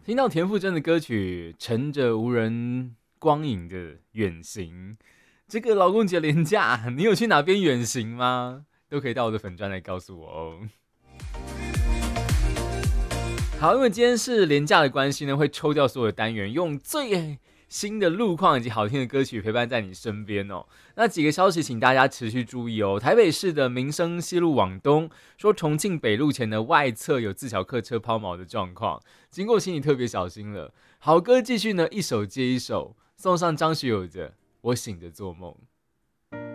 听到田馥甄的歌曲《乘着无人光影的远行》，这个劳工节连假，你有去哪边远行吗？都可以到我的粉专来告诉我哦。好，因为今天是连假的关系呢，会抽掉所有的单元，用最新的路况以及好听的歌曲陪伴在你身边哦。那几个消息，请大家持续注意哦。台北市的民生西路往东，说重庆北路前的外侧有自小客车抛锚的状况，经过请你特别小心了。好歌继续呢，一首接一首，送上张学友的《我醒着做梦》。